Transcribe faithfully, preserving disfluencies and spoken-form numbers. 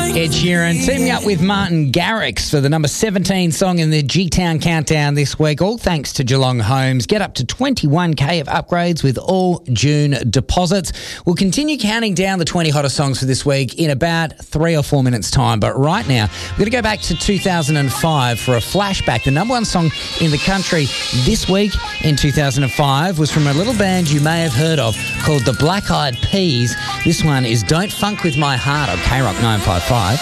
Ed Sheeran teaming up with Martin Garrix for the number seventeen song in the G-Town Countdown this week, all thanks to Geelong Homes. Get up to twenty-one K of upgrades with all June deposits. We'll continue counting down the twenty hottest songs for this week in about three or four minutes' time. But right now, we're going to go back to two thousand five for a flashback. The number one song in the country this week in two thousand five was from a little band you may have heard of called the Black Eyed Peas. This one is Don't Funk With My Heart on K Rock nine five five.